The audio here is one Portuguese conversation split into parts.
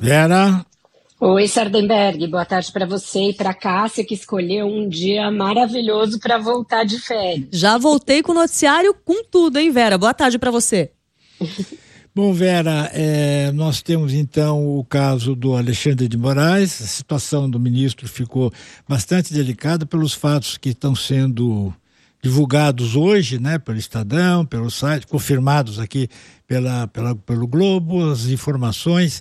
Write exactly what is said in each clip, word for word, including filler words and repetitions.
Vera? Oi, Sardenberg, boa tarde para você e para Cássia, que escolheu um dia maravilhoso para voltar de férias. Já voltei com o noticiário com tudo, hein, Vera? Boa tarde para você. Bom, Vera, é, nós temos então o caso do Alexandre de Moraes. A situação do ministro ficou bastante delicada pelos fatos que estão sendo divulgados hoje, né, pelo Estadão, pelo site, confirmados aqui pela, pela, pelo Globo, as informações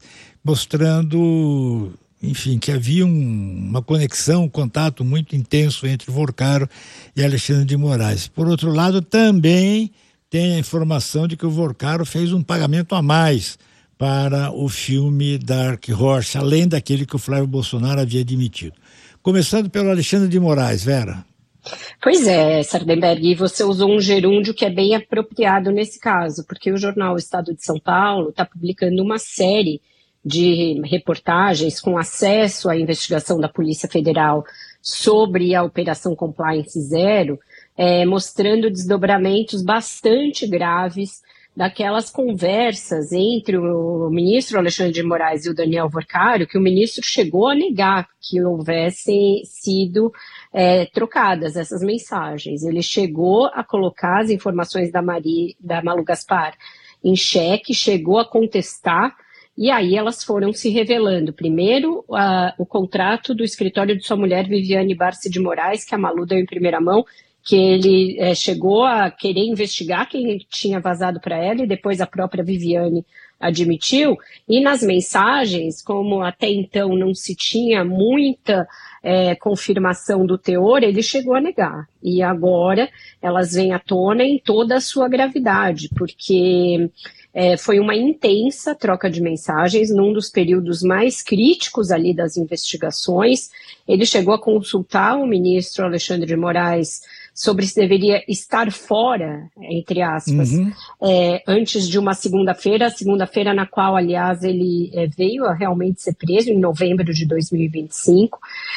mostrando, enfim, que havia um, uma conexão, um contato muito intenso entre Vorcaro e Alexandre de Moraes. Por outro lado, também tem a informação de que o Vorcaro fez um pagamento a mais para o filme Dark Horse, além daquele que o Flávio Bolsonaro havia admitido. Começando pelo Alexandre de Moraes, Vera. Pois é, Sardenberg, e você usou um gerúndio que é bem apropriado nesse caso, porque o jornal Estado de São Paulo está publicando uma série de reportagens com acesso à investigação da Polícia Federal sobre a Operação Compliance Zero, é, mostrando desdobramentos bastante graves daquelas conversas entre o ministro Alexandre de Moraes e o Daniel Vorcaro, que o ministro chegou a negar que houvessem sido é, trocadas essas mensagens. Ele chegou a colocar as informações da, Mari, da Malu Gaspar em xeque, chegou a contestar, e aí elas foram se revelando. Primeiro, a, o contrato do escritório de sua mulher, Viviane Barsi de Moraes, que a Malu deu em primeira mão, que ele é, chegou a querer investigar quem tinha vazado para ela, e depois a própria Viviane admitiu. E nas mensagens, como até então não se tinha muita é, confirmação do teor, ele chegou a negar. E agora elas vêm à tona em toda a sua gravidade, porque É, foi uma intensa troca de mensagens num dos períodos mais críticos ali das investigações. Ele chegou a consultar o ministro Alexandre de Moraes sobre se deveria estar fora, entre aspas, uhum. é, antes de uma segunda-feira, segunda-feira na qual, aliás, ele é, veio a realmente ser preso em novembro de dois mil e vinte e cinco.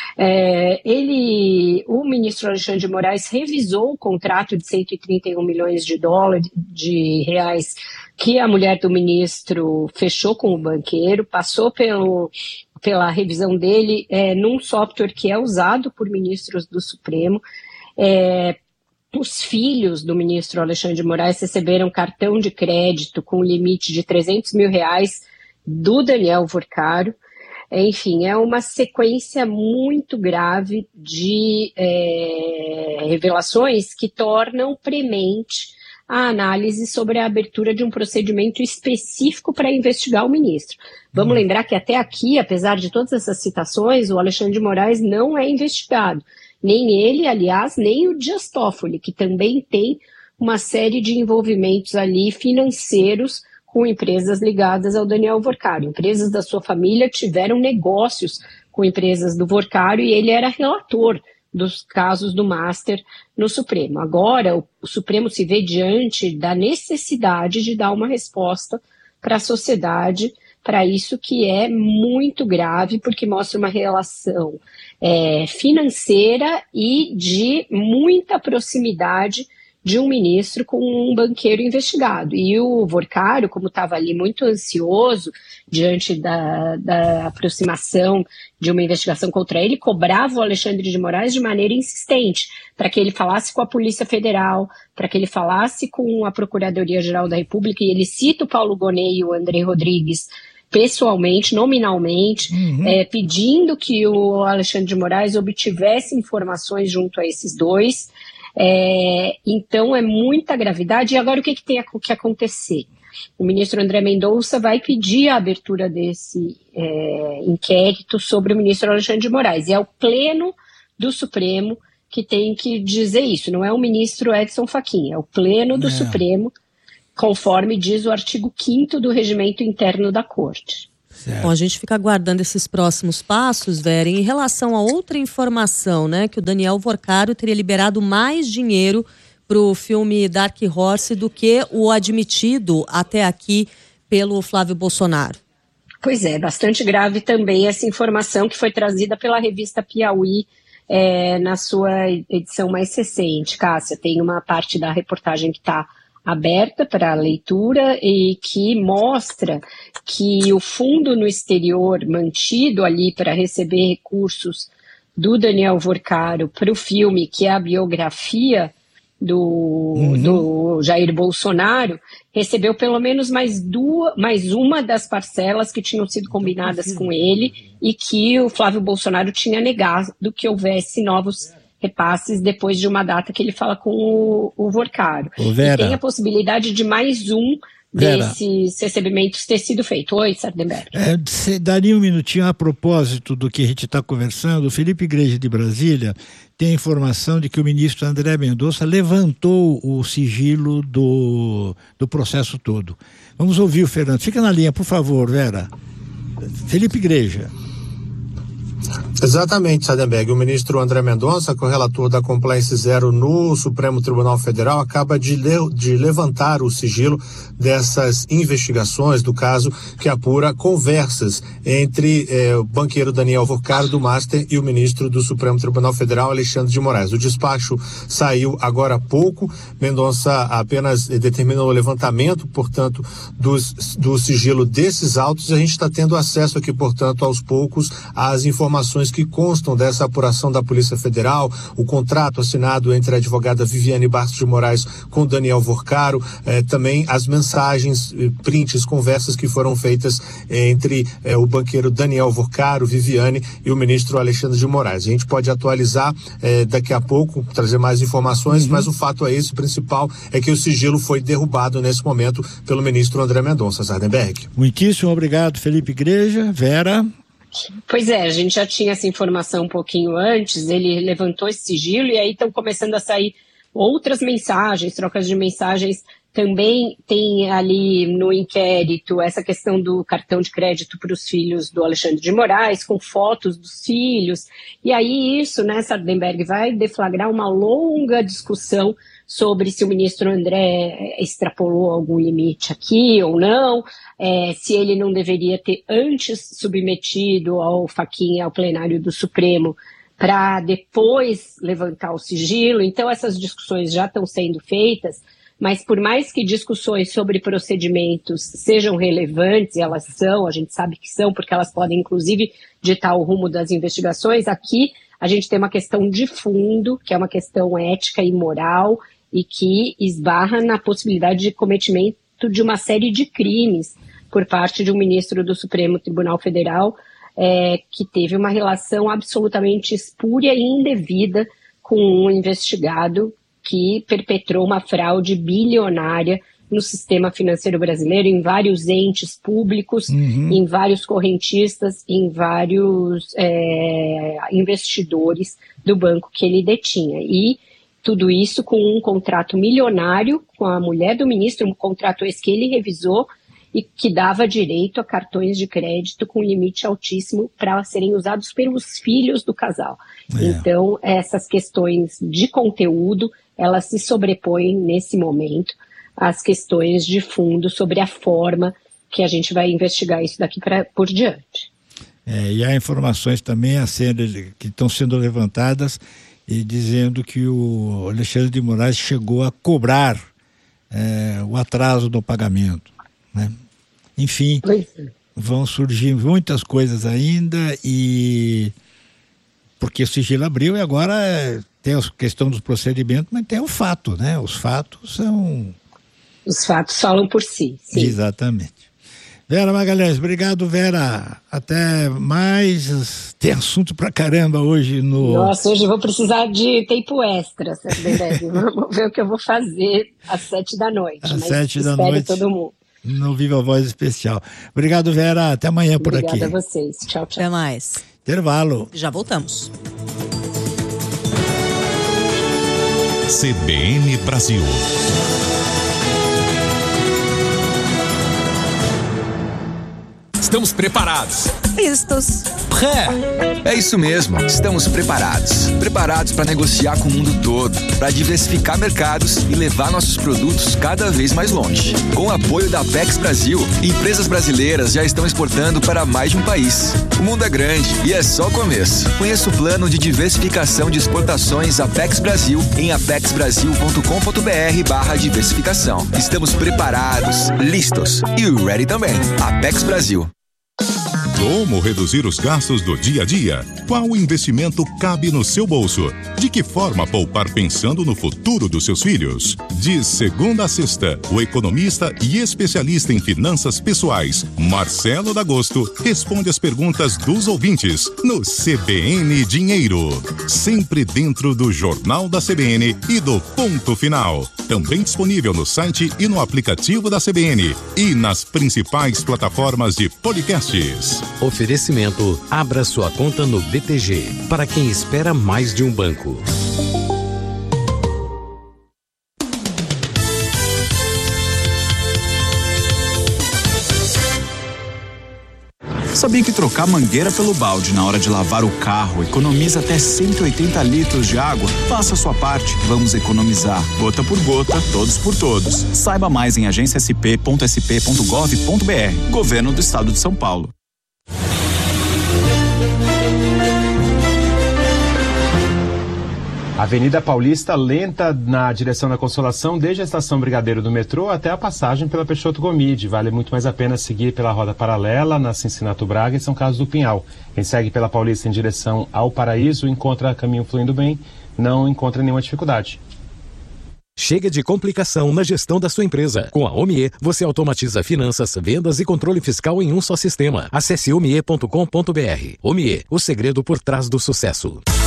É, ele, o ministro Alexandre de Moraes revisou o contrato de cento e trinta e um milhões de dólares, de reais, que a mulher do ministro fechou com o banqueiro, passou pelo, pela revisão dele é, num software que é usado por ministros do Supremo. É, os filhos do ministro Alexandre de Moraes receberam cartão de crédito com limite de trezentos mil reais do Daniel Vorcaro. Enfim, é uma sequência muito grave de é, revelações que tornam premente a análise sobre a abertura de um procedimento específico para investigar o ministro. Vamos uhum. lembrar que até aqui, apesar de todas essas citações, o Alexandre de Moraes não é investigado. Nem ele, aliás, nem o Dias Toffoli, que também tem uma série de envolvimentos ali financeiros com empresas ligadas ao Daniel Vorcaro. Empresas da sua família tiveram negócios com empresas do Vorcaro e ele era relator dos casos do Master no Supremo. Agora, o, o Supremo se vê diante da necessidade de dar uma resposta para a sociedade, para isso que é muito grave, porque mostra uma relação é, financeira e de muita proximidade de um ministro com um banqueiro investigado. E o Vorcaro, como estava ali muito ansioso diante da, da aproximação de uma investigação contra ele, cobrava o Alexandre de Moraes de maneira insistente para que ele falasse com a Polícia Federal, para que ele falasse com a Procuradoria-Geral da República, e ele cita o Paulo Gonet e o André Rodrigues pessoalmente, nominalmente, uhum. é, pedindo que o Alexandre de Moraes obtivesse informações junto a esses dois. É, então é muita gravidade. E agora o que, que tem que acontecer? O ministro André Mendonça vai pedir a abertura desse é, inquérito sobre o ministro Alexandre de Moraes, e é o pleno do Supremo que tem que dizer isso, não é o ministro Edson Fachin, é o pleno do é. Supremo, conforme diz o artigo quinto do regimento interno da Corte. Certo. Bom, a gente fica aguardando esses próximos passos, Vera. Em relação a outra informação, né, que o Daniel Vorcaro teria liberado mais dinheiro para o filme Dark Horse do que o admitido até aqui pelo Flávio Bolsonaro. Pois é, bastante grave também essa informação que foi trazida pela revista Piauí é, na sua edição mais recente. Cássia, tem uma parte da reportagem que está aberta para a leitura e que mostra que o fundo no exterior mantido ali para receber recursos do Daniel Vorcaro para o filme, que é a biografia do, uhum. do Jair Bolsonaro, recebeu pelo menos mais, duas, mais uma das parcelas que tinham sido combinadas com ele e que o Flávio Bolsonaro tinha negado que houvesse novos repasses depois de uma data que ele fala com o, o Vorcaro. Ô, Vera, e tem a possibilidade de mais um Vera, desses recebimentos ter sido feito. Oi, Sardenberg. É, você daria um minutinho a propósito do que a gente está conversando. O Felipe Igreja de Brasília tem a informação de que o ministro André Mendonça levantou o sigilo do, do processo todo. Vamos ouvir o Fernando. Fica na linha, por favor, Vera. Felipe Igreja. Exatamente, Sardenberg. O ministro André Mendonça, correlator da Compliance Zero no Supremo Tribunal Federal, acaba de, le- de levantar o sigilo dessas investigações do caso que apura conversas entre eh, o banqueiro Daniel Vorcaro do Master e o ministro do Supremo Tribunal Federal, Alexandre de Moraes. O despacho saiu agora há pouco. Mendonça apenas eh, determinou o levantamento, portanto, dos, do sigilo desses autos. A gente está tendo acesso aqui, portanto, aos poucos às informações que constam dessa apuração da Polícia Federal, o contrato assinado entre a advogada Viviane Bastos de Moraes com Daniel Vorcaro, eh, também as mensagens, eh, prints, conversas que foram feitas eh, entre eh, o banqueiro Daniel Vorcaro, Viviane e o ministro Alexandre de Moraes. A gente pode atualizar eh, daqui a pouco, trazer mais informações, uhum. mas o fato é esse, o principal é que o sigilo foi derrubado nesse momento pelo ministro André Mendonça. Sardenberg. Muitíssimo obrigado, Felipe Igreja. Vera? Pois é, a gente já tinha essa informação um pouquinho antes, ele levantou esse sigilo e aí estão começando a sair outras mensagens, trocas de mensagens. Também tem ali no inquérito essa questão do cartão de crédito para os filhos do Alexandre de Moraes, com fotos dos filhos. E aí isso, né, Sardenberg, vai deflagrar uma longa discussão sobre se o ministro André extrapolou algum limite aqui ou não, é, se ele não deveria ter antes submetido ao Fachin, ao plenário do Supremo, para depois levantar o sigilo. Então essas discussões já estão sendo feitas, mas por mais que discussões sobre procedimentos sejam relevantes, e elas são, a gente sabe que são, porque elas podem inclusive ditar o rumo das investigações, aqui a gente tem uma questão de fundo, que é uma questão ética e moral, e que esbarra na possibilidade de cometimento de uma série de crimes por parte de um ministro do Supremo Tribunal Federal, é, que teve uma relação absolutamente espúria e indevida com um investigado que perpetrou uma fraude bilionária no sistema financeiro brasileiro, em vários entes públicos, uhum. em vários correntistas, em vários é, investidores do banco que ele detinha. E tudo isso com um contrato milionário com a mulher do ministro, um contrato esse que ele revisou e que dava direito a cartões de crédito com limite altíssimo para serem usados pelos filhos do casal. É. Então, essas questões de conteúdo, elas se sobrepõem nesse momento às questões de fundo sobre a forma que a gente vai investigar isso daqui pra, por diante. É, e há informações também a ser, que estão sendo levantadas e dizendo que o Alexandre de Moraes chegou a cobrar é, o atraso do pagamento, né? Enfim, vão surgir muitas coisas ainda, e porque o sigilo abriu e agora é, tem a questão dos procedimentos, mas tem o fato, né? Os fatos são... Os fatos falam por si, sim. Exatamente. Vera Magalhães, obrigado, Vera. Até mais. Tem assunto pra caramba hoje no... Nossa, hoje eu vou precisar de tempo extra, Sardenberg. Vamos ver o que eu vou fazer às sete da noite. Às mas sete da espero noite. todo mundo. No Viva Voz Especial. Obrigado, Vera. Até amanhã por Obrigada aqui. Obrigada a vocês. Tchau, tchau. Até mais. Intervalo. Já voltamos. C B N Brasil. Estamos preparados. Listos. Pré. É isso mesmo, estamos preparados. Preparados para negociar com o mundo todo, para diversificar mercados e levar nossos produtos cada vez mais longe. Com o apoio da Apex Brasil, empresas brasileiras já estão exportando para mais de um país. O mundo é grande e é só o começo. Conheça o plano de diversificação de exportações Apex Brasil em apexbrasil.com.br barra diversificação. Estamos preparados, listos e ready também. Apex Brasil. Como reduzir os gastos do dia a dia? Qual investimento cabe no seu bolso? De que forma poupar pensando no futuro dos seus filhos? De segunda a sexta, o economista e especialista em finanças pessoais, Marcelo D'Agosto, responde as perguntas dos ouvintes no C B N Dinheiro. Sempre dentro do Jornal da C B N e do Ponto Final. Também disponível no site e no aplicativo da C B N e nas principais plataformas de podcasts. Oferecimento: abra sua conta no B T G, para quem espera mais de um banco. Sabia que trocar mangueira pelo balde na hora de lavar o carro economiza até cento e oitenta litros de água? Faça a sua parte, vamos economizar. Gota por gota, todos por todos. Saiba mais em agência s p ponto s p ponto gov ponto b r. Governo do Estado de São Paulo. Avenida Paulista lenta na direção da Consolação, desde a estação Brigadeiro do metrô até a passagem pela Peixoto Gomide. Vale muito mais a pena seguir pela Rota Paralela, na Cincinato Braga e São Carlos do Pinhal. Quem segue pela Paulista em direção ao Paraíso encontra caminho fluindo bem, não encontra nenhuma dificuldade. Chega de complicação na gestão da sua empresa. Com a Omie, você automatiza finanças, vendas e controle fiscal em um só sistema. Acesse omie ponto com ponto b r. Omie, o segredo por trás do sucesso.